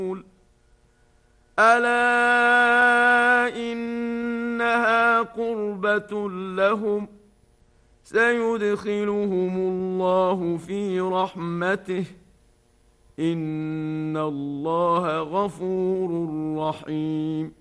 ألا إنها قربة لهم سيدخلهم الله في رحمته إن الله غفور رحيم